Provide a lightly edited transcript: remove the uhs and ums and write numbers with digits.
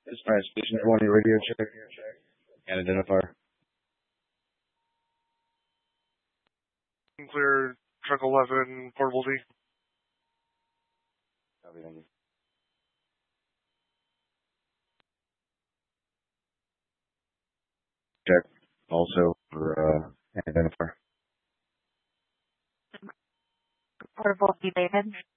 Dispatch Station 20 radio check and identifier. Clear truck 11 portable D. Copy, thank you. Check also for identifier. Portable D, David.